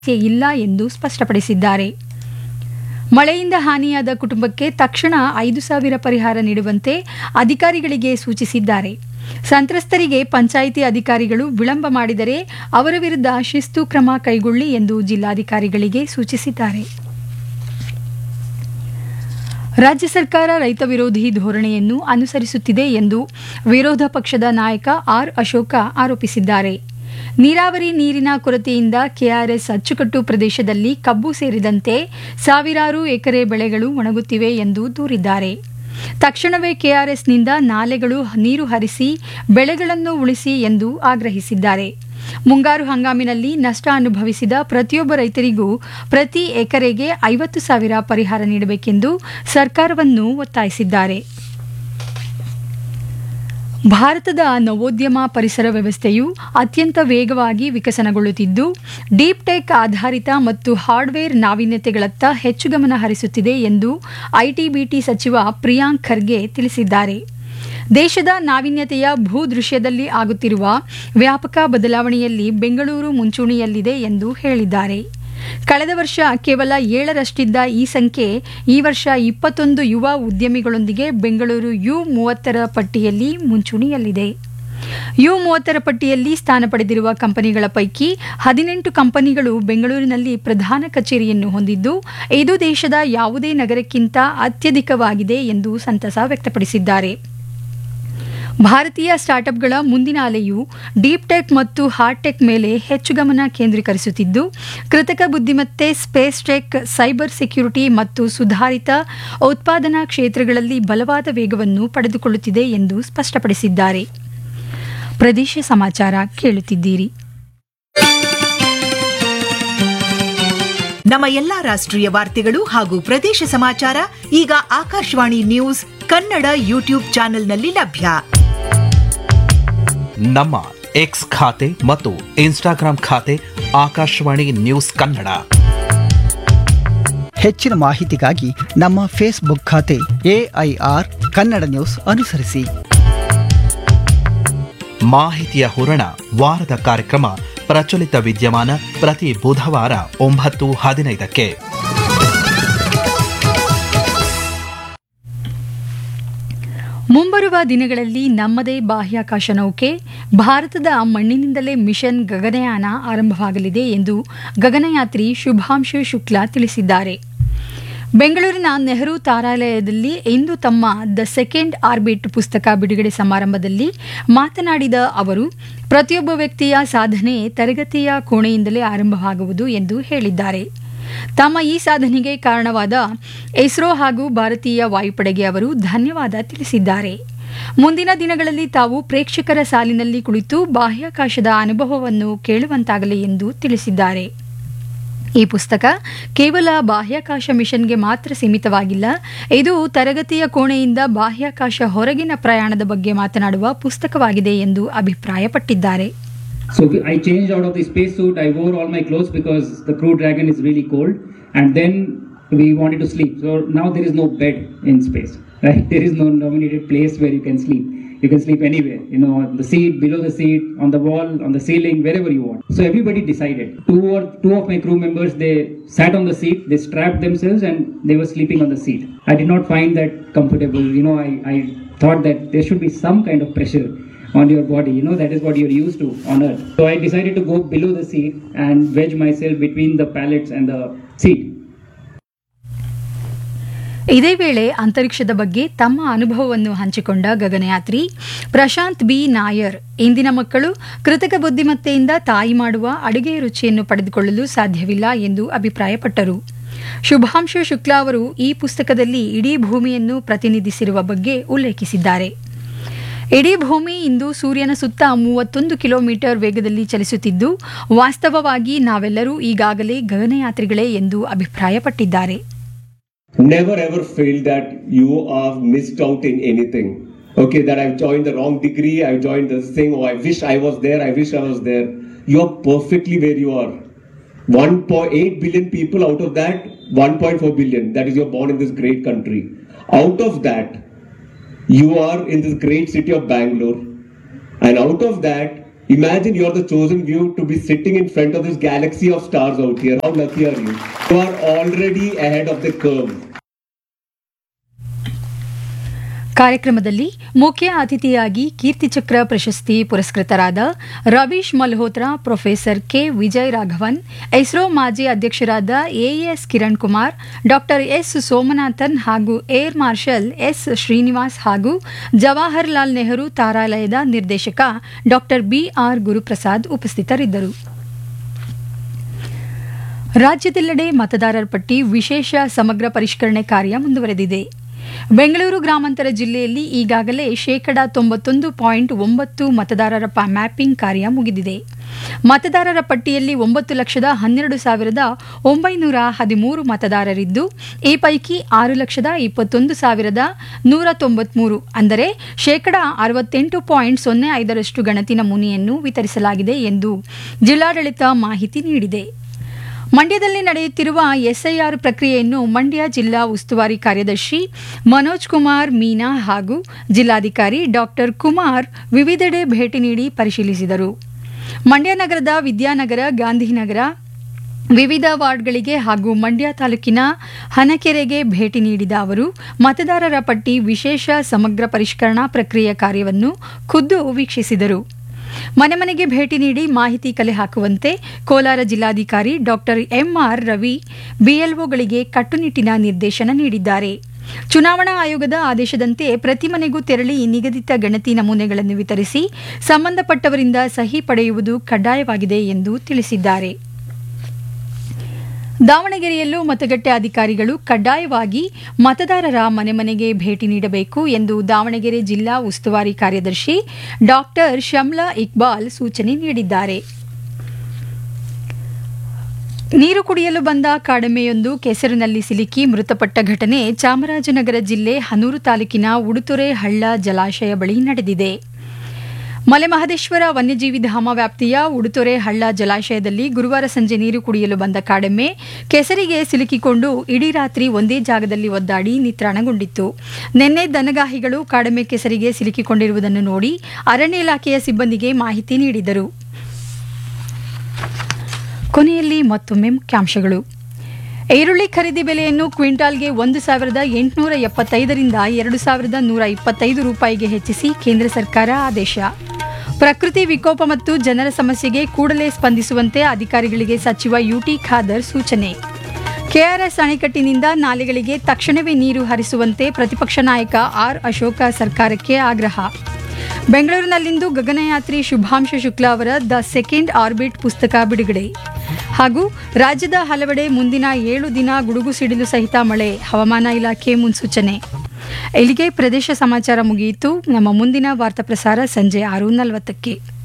ಇಲ್ಲ ಎಂದು ಸ್ಪಷ್ಟಪಡಿಸಿದ್ದಾರೆ. ಮಳೆಯಿಂದ ಹಾನಿಯಾದ ಕುಟುಂಬಕ್ಕೆ ತಕ್ಷಣ 5,000 ಪರಿಹಾರ ನೀಡುವಂತೆ ಅಧಿಕಾರಿಗಳಿಗೆ ಸೂಚಿಸಿದ್ದಾರೆ. ಸಂತ್ರಸ್ತರಿಗೆ ಪಂಚಾಯಿತಿ ಅಧಿಕಾರಿಗಳು ವಿಳಂಬ ಮಾಡಿದರೆ ಅವರ ವಿರುದ್ಧ ಶಿಸ್ತು ಕ್ರಮ ಕೈಗೊಳ್ಳಿ ಎಂದು ಜಿಲ್ಲಾಧಿಕಾರಿಗಳಿಗೆ ಸೂಚಿಸಿದ್ದಾರೆ. ರಾಜ್ಯ ಸರ್ಕಾರ ರೈತ ವಿರೋಧಿ ಧೋರಣೆಯನ್ನು ಅನುಸರಿಸುತ್ತಿದೆ ಎಂದು ವಿರೋಧ ಪಕ್ಷದ ನಾಯಕ ಆರ್ ಅಶೋಕ ಆರೋಪಿಸಿದ್ದಾರೆ. ನೀರಾವರಿ ನೀರಿನ ಕೊರತೆಯಿಂದ ಕೆಆರ್ಎಸ್ ಅಚ್ಚುಕಟ್ಟು ಪ್ರದೇಶದಲ್ಲಿ ಕಬ್ಬು ಸೇರಿದಂತೆ ಸಾವಿರಾರು ಎಕರೆ ಬೆಳೆಗಳು ಒಣಗುತ್ತಿವೆ ಎಂದು ದೂರಿದ್ದಾರೆ. ತಕ್ಷಣವೇ ಕೆಆರ್ಎಸ್ನಿಂದ ನಾಲೆಗಳು ನೀರು ಹರಿಸಿ ಬೆಳೆಗಳನ್ನು ಉಳಿಸಿ ಎಂದು ಆಗ್ರಹಿಸಿದ್ದಾರೆ. ಮುಂಗಾರು ಹಂಗಾಮಿನಲ್ಲಿ ನಷ್ಟ ಅನುಭವಿಸಿದ ಪ್ರತಿಯೊಬ್ಬ ರೈತರಿಗೂ ಪ್ರತಿ ಎಕರೆಗೆ 50,000 ಪರಿಹಾರ ನೀಡಬೇಕೆಂದು ಸರ್ಕಾರವನ್ನು ಒತ್ತಾಯಿಸಿದ್ದಾರೆ. ಭಾರತದ ನವೋದ್ಯಮ ಪರಿಸರ ವ್ಯವಸ್ಥೆಯು ಅತ್ಯಂತ ವೇಗವಾಗಿ ವಿಕಸನಗೊಳ್ಳುತ್ತಿದ್ದು, ಡೀಪ್ ಟೆಕ್ ಆಧಾರಿತ ಮತ್ತು ಹಾರ್ಡ್ವೇರ್ ನಾವೀನ್ಯತೆಗಳತ್ತ ಹೆಚ್ಚು ಗಮನ ಹರಿಸುತ್ತಿದೆ ಎಂದು ಐಟಿ-ಬಿಟಿ ಸಚಿವ ಪ್ರಿಯಾಂಕ್ ಖರ್ಗೆ ತಿಳಿಸಿದ್ದಾರೆ. ದೇಶದ ನಾವೀನ್ಯತೆಯ ಭೂದೃಶ್ಯದಲ್ಲಿ ಆಗುತ್ತಿರುವ ವ್ಯಾಪಕ ಬದಲಾವಣೆಯಲ್ಲಿ ಬೆಂಗಳೂರು ಮುಂಚೂಣಿಯಲ್ಲಿದೆ ಎಂದು ಹೇಳಿದ್ದಾರೆ. ಕಳೆದ ವರ್ಷ ಕೇವಲ 7ರಷ್ಟಿದ್ದ ಈ ಸಂಖ್ಯೆ ಈ ವರ್ಷ 21 ಯುವ ಉದ್ಯಮಿಗಳೊಂದಿಗೆ ಬೆಂಗಳೂರು ಯು-30 ಪಟ್ಟಿಯಲ್ಲಿ ಮುಂಚೂಣಿಯಲ್ಲಿದೆ. ಯು-30 ಪಟ್ಟಿಯಲ್ಲಿ ಸ್ಥಾನ ಪಡೆದಿರುವ ಕಂಪನಿಗಳ ಪೈಕಿ 18 ಕಂಪನಿಗಳು ಬೆಂಗಳೂರಿನಲ್ಲಿ ಪ್ರಧಾನ ಕಚೇರಿಯನ್ನು ಹೊಂದಿದ್ದು, ಇದು ದೇಶದ ಯಾವುದೇ ನಗರಕ್ಕಿಂತ ಅತ್ಯಧಿಕವಾಗಿದೆ ಎಂದು ಸಂತಸ ವ್ಯಕ್ತಪಡಿಸಿದ್ದಾರೆ. ಭಾರತೀಯ ಸ್ಟಾರ್ಟ್ಅಪ್ಗಳ ಮುಂದಿನ ಅಲೆಯು ಡೀಪ್ ಟೆಕ್ ಮತ್ತು ಹಾರ್ಡ್ ಟೆಕ್ ಮೇಲೆ ಹೆಚ್ಚು ಗಮನ ಕೇಂದ್ರೀಕರಿಸುತ್ತಿದ್ದು, ಕೃತಕ ಬುದ್ಧಿಮತ್ತೆ, ಸ್ಪೇಸ್ ಟೆಕ್, ಸೈಬರ್ ಸೆಕ್ಯುರಿಟಿ ಮತ್ತು ಸುಧಾರಿತ ಉತ್ಪಾದನಾ ಕ್ಷೇತ್ರಗಳಲ್ಲಿ ಬಲವಾದ ವೇಗವನ್ನು ಪಡೆದುಕೊಳ್ಳುತ್ತಿದೆ ಎಂದು ಸ್ಪಷ್ಟಪಡಿಸಿದ್ದಾರೆ. ಪ್ರದೇಶ ಸಮಾಚಾರ ಕೇಳುತ್ತಿದ್ದೀರಿ. ನಮ್ಮ ಎಲ್ಲಾ ರಾಷ್ಟ್ರೀಯ ವಾರ್ತೆಗಳು ಹಾಗೂ ಪ್ರದೇಶ ಸಮಾಚಾರ ಈಗ ಆಕಾಶವಾಣಿ ನ್ಯೂಸ್ ಕನ್ನಡ ಯೂಟ್ಯೂಬ್ ಚಾನೆಲ್ನಲ್ಲಿ ಲಭ್ಯ. ನಮ್ಮ ಎಕ್ಸ್ ಖಾತೆ ಮತ್ತು ಇನ್ಸ್ಟಾಗ್ರಾಂ ಖಾತೆ ಆಕಾಶವಾಣಿ ನ್ಯೂಸ್ ಕನ್ನಡ. ಹೆಚ್ಚಿನ ಮಾಹಿತಿಗಾಗಿ ನಮ್ಮ ಫೇಸ್ಬುಕ್ ಖಾತೆ AIR ಕನ್ನಡ ನ್ಯೂಸ್ ಅನುಸರಿಸಿ. ಮಾಹಿತಿಯ ಹೂರಣ ವಾರದ ಕಾರ್ಯಕ್ರಮ ಪ್ರಚಲಿತ ವಿದ್ಯಮಾನ ಪ್ರತಿ ಬುಧವಾರ 9:15ಕ್ಕೆ. ಮುಂಬರುವ ದಿನಗಳಲ್ಲಿ ನಮ್ಮದೇ ಬಾಹ್ಯಾಕಾಶ ನೌಕೆ ಭಾರತದ ಮಣ್ಣಿನಿಂದಲೇ ಮಿಷನ್ ಗಗನಯಾನ ಆರಂಭವಾಗಲಿದೆ ಎಂದು ಗಗನಯಾತ್ರಿ ಶುಭಾಂಶು ಶುಕ್ಲಾ ತಿಳಿಸಿದ್ದಾರೆ. ಬೆಂಗಳೂರಿನ ನೆಹರು ತಾರಾಲಯದಲ್ಲಿ ಇಂದು ತಮ್ಮ ದ ಸೆಕೆಂಡ್ ಆರ್ಬಿಟ್ ಪುಸ್ತಕ ಬಿಡುಗಡೆ ಸಮಾರಂಭದಲ್ಲಿ ಮಾತನಾಡಿದ ಅವರು, ಪ್ರತಿಯೊಬ್ಬ ವ್ಯಕ್ತಿಯ ಸಾಧನೆ ತರಗತಿಯ ಕೋಣೆಯಿಂದಲೇ ಆರಂಭವಾಗುವುದು ಎಂದು ಹೇಳಿದ್ದಾರೆ. ತಮ್ಮ ಈ ಸಾಧನೆಗೆ ಕಾರಣವಾದ ಇಸ್ರೋ ಹಾಗೂ ಭಾರತೀಯ ವಾಯುಪಡೆಗೆ ಅವರು ಧನ್ಯವಾದ ತಿಳಿಸಿದ್ದಾರೆ. ಮುಂದಿನ ದಿನಗಳಲ್ಲಿ ತಾವು ಪ್ರೇಕ್ಷಕರ ಸಾಲಿನಲ್ಲಿ ಕುಳಿತು ಬಾಹ್ಯಾಕಾಶದ ಅನುಭವವನ್ನು ಕೇಳುವಂತಾಗಲಿ ಎಂದು ತಿಳಿಸಿದ್ದಾರೆ. ಈ ಪುಸ್ತಕ ಕೇವಲ ಬಾಹ್ಯಾಕಾಶ ಮಿಷನ್ಗೆ ಮಾತ್ರ ಸೀಮಿತವಾಗಿಲ್ಲ, ಇದು ತರಗತಿಯ ಕೋಣೆಯಿಂದ ಬಾಹ್ಯಾಕಾಶ ಹೊರಗಿನ ಪ್ರಯಾಣದ ಬಗ್ಗೆ ಮಾತನಾಡುವ ಪುಸ್ತಕವಾಗಿದೆ ಎಂದು ಅಭಿಪ್ರಾಯಪಟ್ಟಿದ್ದಾರೆ. So I changed out of the spacesuit. I wore all my clothes because the Crew Dragon is really cold, and then we wanted to sleep. So now there is no bed in space, right? There is no nominated place where you can sleep. You can sleep anywhere, you know, on the seat, below the seat, on the wall, on the ceiling, wherever you want. So everybody decided. Two of my crew members, they sat on the seat, they strapped themselves, and they were sleeping on the seat. I did not find that comfortable. You know, I thought that there should be some kind of pressure on your body, you know, that is what you're used to on Earth. So I decided to go below the seat and wedge myself between the pallets and the seat. ಇದೇ ವೇಳೆ ಅಂತರಿಕ್ಷದ ಬಗ್ಗೆ ತಮ್ಮ ಅನುಭವವನ್ನು ಹಂಚಿಕೊಂಡ ಗಗನಯಾತ್ರಿ Prashant B Nair, ಇಂದಿನ ಮಕ್ಕಳು ಕೃತಕ ಬುದ್ಧಿಮತ್ತೆಯಿಂದ ತಾಯಿ ಮಾಡುವ ಅಡುಗೆಯ ರುಚಿಯನ್ನು ಪಡೆದುಕೊಳ್ಳಲು ಸಾಧ್ಯವಿಲ್ಲ ಎಂದು ಅಭಿಪ್ರಾಯಪಟ್ಟರು. ಶುಭಾಂಶು ಶುಕ್ಲಾ ಅವರು ಈ ಪುಸ್ತಕದಲ್ಲಿ ಇಡೀ ಭೂಮಿಯನ್ನು ಪ್ರತಿನಿಧಿಸಿರುವ ಬಗ್ಗೆ ಉಲ್ಲೇಖಿಸಿದ್ದಾರೆ. ಇಡೀ ಭೂಮಿ ಇಂದು ಸೂರ್ಯನ ಸುತ್ತ 31 ಕಿಲೋಮೀಟರ್ ವೇಗದಲ್ಲಿ ಚಲಿಸುತ್ತಿದ್ದು, ವಾಸ್ತವವಾಗಿ ನಾವೆಲ್ಲರೂ ಈಗಾಗಲೇ ಗಗನಯಾತ್ರಿಗಳೇ ಎಂದು ಅಭಿಪ್ರಾಯಪಟ್ಟಿದ್ದಾರೆ. Never ever feel that you are missed out in anything. Okay, that I've joined the wrong degree, I've joined this thing, oh I wish I was there, I wish I was there. You're perfectly where you are. 1.8 billion people, out of that 1.4 billion, that is you're born in this great country. Out of that, you are in this great city of Bangalore, and out of that Imagine you're the chosen few to be sitting in front of this galaxy of stars out here. How lucky are you? You are already ahead of the curve. ಕಾರ್ಯಕ್ರಮದಲ್ಲಿ ಮುಖ್ಯ ಅತಿಥಿಯಾಗಿ ಕೀರ್ತಿಚಕ್ರ ಪ್ರಶಸ್ತಿ ಪುರಸ್ಕೃತರಾದ Ravish Malhotra, professor K Vijay Raghavan, ISRO ಮಾಜಿ ಅಧ್ಯಕ್ಷರಾದ as Kiran Kumar, doctor S Somanathan ಹಾಗೂ air marshal S Srinivas ಹಾಗೂ ಜವಾಹರ್ಲಾಲ್ ನೆಹರು ತಾರಾಲಯದ ನಿರ್ದೇಶಕ doctor B R Guruprasad ಉಪಸ್ಥಿತರಿದ್ದರು. ರಾಜ್ಯದೆಲ್ಲೆಡೆ ಮತದಾರರ ಪಟ್ಟಿ ವಿಶೇಷ ಸಮಗ್ರ ಪರಿಷ್ಕರಣೆ ಕಾರ್ಯ ಮುಂದುವರೆದಿದೆ. ಬೆಂಗಳೂರು ಗ್ರಾಮಾಂತರ ಜಿಲ್ಲೆಯಲ್ಲಿ ಈಗಾಗಲೇ 91.9% ಮತದಾರರ ಮ್ಯಾಪಿಂಗ್ ಕಾರ್ಯ ಮುಗಿದಿದೆ. ಮತದಾರರ ಪಟ್ಟಿಯಲ್ಲಿ 9,12,913 ಮತದಾರರಿದ್ದು, ಈ ಪೈಕಿ 6,21,193 ಅಂದರೆ 68.05% ಗಣತಿ ನಮೂನೆಯನ್ನು ವಿತರಿಸಲಾಗಿದೆ ಎಂದು ಜಿಲ್ಲಾಡಳಿತ ಮಾಹಿತಿ ನೀಡಿದೆ. ಮಂಡ್ಯದಲ್ಲಿ ನಡೆಯುತ್ತಿರುವ ಎಸ್ಐಆರ್ ಪ್ರಕ್ರಿಯೆಯನ್ನು ಮಂಡ್ಯ ಜಿಲ್ಲಾ ಉಸ್ತುವಾರಿ ಕಾರ್ಯದರ್ಶಿ ಮನೋಜ್ ಕುಮಾರ್ ಮೀನಾ ಹಾಗೂ ಜಿಲ್ಲಾಧಿಕಾರಿ ಡಾಕ್ಟರ್ ಕುಮಾರ್ ವಿವಿಧೆಡೆ ಭೇಟಿ ನೀಡಿ ಪರಿಶೀಲಿಸಿದರು. ಮಂಡ್ಯ ನಗರದ ವಿದ್ಯಾನಗರ, ಗಾಂಧಿನಗರ ವಿವಿಧ ವಾರ್ಡ್ಗಳಿಗೆ ಹಾಗೂ ಮಂಡ್ಯ ತಾಲೂಕಿನ ಹನಕೆರೆಗೆ ಭೇಟಿ ನೀಡಿದ ಅವರು ಮತದಾರರ ಪಟ್ಟಿ ವಿಶೇಷ ಸಮಗ್ರ ಪರಿಷ್ಕರಣಾ ಪ್ರಕ್ರಿಯೆ ಕಾರ್ಯವನ್ನು ಖುದ್ದು ವೀಕ್ಷಿಸಿದರು. ಮನೆ ಮನೆಗೆ ಭೇಟಿ ನೀಡಿ ಮಾಹಿತಿ ಕಲೆ ಹಾಕುವಂತೆ ಕೋಲಾರ ಜಿಲ್ಲಾಧಿಕಾರಿ ಡಾಕ್ಟರ್ ಎಂಆರ್ ರವಿ ಬಿಎಲ್ಒಗಳಿಗೆ ಕಟ್ಟುನಿಟ್ಟಿನ ನಿರ್ದೇಶನ ನೀಡಿದ್ದಾರೆ. ಚುನಾವಣಾ ಆಯೋಗದ ಆದೇಶದಂತೆ ಪ್ರತಿ ಮನೆಗೂ ತೆರಳಿ ನಿಗದಿತ ಗಣತಿ ನಮೂನೆಗಳನ್ನು ವಿತರಿಸಿ ಸಂಬಂಧಪಟ್ಟವರಿಂದ ಸಹಿ ಪಡೆಯುವುದು ಕಡ್ಡಾಯವಾಗಿದೆ ಎಂದು ತಿಳಿಸಿದ್ದಾರೆ. ದಾವಣಗೆರೆಯಲ್ಲೂ ಮತಗಟ್ಟೆ ಅಧಿಕಾರಿಗಳು ಕಡ್ಡಾಯವಾಗಿ ಮತದಾರರ ಮನೆ ಮನೆಗೆ ಭೇಟಿ ನೀಡಬೇಕು ಎಂದು ದಾವಣಗೆರೆ ಜಿಲ್ಲಾ ಉಸ್ತುವಾರಿ ಕಾರ್ಯದರ್ಶಿ ಡಾಕ್ಟರ್ ಶಮ್ಲಾ ಇಕ್ಬಾಲ್ ಸೂಚನೆ ನೀಡಿದ್ದಾರೆ. ನೀರು ಕುಡಿಯಲು ಬಂದ ಕಾಡೆಮ್ಮೆಯೊಂದು ಕೆಸರಿನಲ್ಲಿ ಸಿಲುಕಿ ಮೃತಪಟ್ಟ ಘಟನೆ ಚಾಮರಾಜನಗರ ಜಿಲ್ಲೆ ಹನೂರು ತಾಲೂಕಿನ ಉಡುತೊರೆ ಹಳ್ಳ ಜಲಾಶಯ ಬಳಿ ನಡೆದಿದೆ. ಮಲೆಮಹದೇಶ್ವರ ವನ್ಯಜೀವಿ ಧಾಮ ವ್ಯಾಪ್ತಿಯ ಉಡುತೊರೆ ಹಳ್ಳ ಜಲಾಶಯದಲ್ಲಿ ಗುರುವಾರ ಸಂಜೆ ನೀರು ಕುಡಿಯಲು ಬಂದ ಕಾಡೆಮ್ಮೆ ಕೆಸರಿಗೆ ಸಿಲುಕಿಕೊಂಡು ಇಡೀ ರಾತ್ರಿ ಒಂದೇ ಜಾಗದಲ್ಲಿ ಒದ್ದಾಡಿ ನಿತ್ರಾಣಗೊಂಡಿತ್ತು. ನಿನ್ನೆ ದನಗಾಹಿಗಳು ಕಾಡೆಮ್ಮೆ ಕೆಸರಿಗೆ ಸಿಲುಕಿಕೊಂಡಿರುವುದನ್ನು ನೋಡಿ ಅರಣ್ಯ ಇಲಾಖೆಯ ಸಿಬ್ಬಂದಿಗೆ ಮಾಹಿತಿ ನೀಡಿದರು. ಕೊನೆಯಲ್ಲಿ ಮತ್ತೊಮ್ಮೆ ಮುಖ್ಯಾಂಶಗಳು. ಈರುಳ್ಳಿ ಖರೀದಿ ಬೆಲೆಯನ್ನು ಕ್ವಿಂಟಾಲ್ಗೆ 1,875ರಿಂದ 2,125 ರೂಪಾಯಿಗೆ ಹೆಚ್ಚಿಸಿ ಕೇಂದ್ರ ಸರ್ಕಾರ ಆದೇಶ. ಪ್ರಕೃತಿ ವಿಕೋಪ ಮತ್ತು ಜನರ ಸಮಸ್ಯೆಗೆ ಕೂಡಲೇ ಸ್ಪಂದಿಸುವಂತೆ ಅಧಿಕಾರಿಗಳಿಗೆ ಸಚಿವ ಯುಟಿ ಖಾದರ್ ಸೂಚನೆ. ಕೆಆರ್ಎಸ್ ಅಣೆಕಟ್ಟಿನಿಂದ ನಾಲೆಗಳಿಗೆ ತಕ್ಷಣವೇ ನೀರು ಹರಿಸುವಂತೆ ಪ್ರತಿಪಕ್ಷ ನಾಯಕ ಆರ್ ಅಶೋಕ ಸರ್ಕಾರಕ್ಕೆ ಆಗ್ರಹ. ಬೆಂಗಳೂರಿನಲ್ಲಿಂದು ಗಗನಯಾತ್ರಿ ಶುಭಾಂಶು ಶುಕ್ಲಾ ಅವರ ದ ಸೆಕೆಂಡ್ ಆರ್ಬಿಟ್ ಪುಸ್ತಕ ಬಿಡುಗಡೆ. ಹಾಗೂ ರಾಜ್ಯದ ಹಲವೆಡೆ ಮುಂದಿನ 7 ದಿನ ಗುಡುಗು ಸಿಡಿಲು ಸಹಿತ ಮಳೆ, ಹವಾಮಾನ ಇಲಾಖೆ ಮುನ್ಸೂಚನೆ. ಇಲ್ಲಿಗೆ ಪ್ರದೇಶ ಸಮಾಚಾರ ಮುಗಿಯಿತು. ನಮ್ಮ ಮುಂದಿನ ವಾರ್ತಾ ಪ್ರಸಾರ ಸಂಜೆ 6:40ಕ್ಕೆ.